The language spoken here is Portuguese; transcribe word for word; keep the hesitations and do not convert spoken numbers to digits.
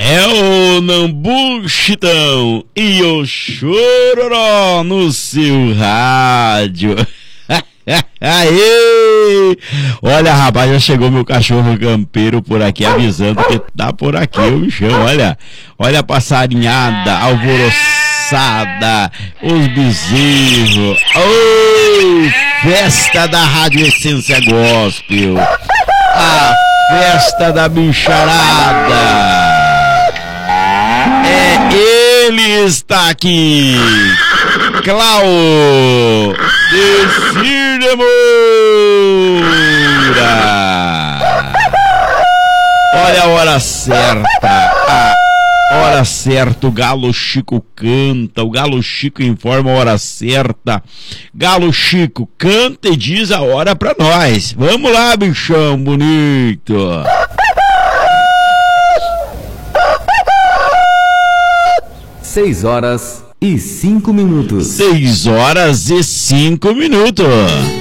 É o Nambu Chitão e o Chororó no seu rádio. Aê! Olha, rapaz, já chegou meu cachorro campeiro por aqui avisando que tá por aqui o bichão. Olha, olha a passarinhada alvoroçada, os bezerros. Oh, festa da Rádio Essência Gospel, a festa da bicharada. É, ele está aqui, Clau de Cirne Moura. Olha a hora certa, a hora certa, o Galo Chico canta, o Galo Chico informa a hora certa. Galo Chico canta e diz a hora pra nós. Vamos lá, bichão bonito. Seis horas e cinco minutos. Seis horas e cinco minutos.